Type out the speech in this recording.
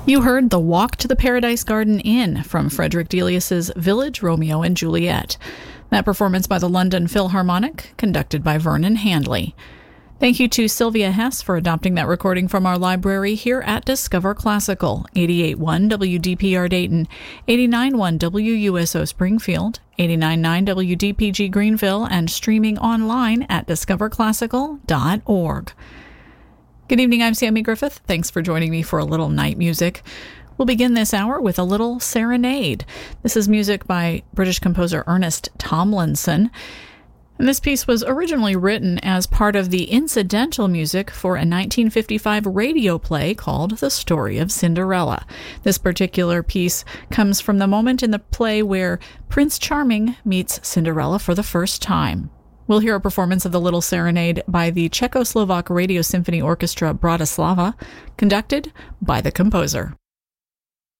You heard The Walk to the Paradise Garden Inn from Frederick Delius's Village, Romeo and Juliet. That performance by the London Philharmonic, conducted by Vernon Handley. Thank you to Sylvia Hess for adopting that recording from our library here at Discover Classical, 88.1 WDPR Dayton, 89.1 WUSO Springfield, 89.9 WDPG Greenville, and streaming online at discoverclassical.org. Good evening, I'm Sammy Griffith. Thanks for joining me for a little night music. We'll begin this hour with a little serenade. This is music by British composer Ernest Tomlinson. And this piece was originally written as part of the incidental music for a 1955 radio play called The Story of Cinderella. This particular piece comes from the moment in the play where Prince Charming meets Cinderella for the first time. We'll hear a performance of the Little Serenade by the Czechoslovak Radio Symphony Orchestra Bratislava, conducted by the composer.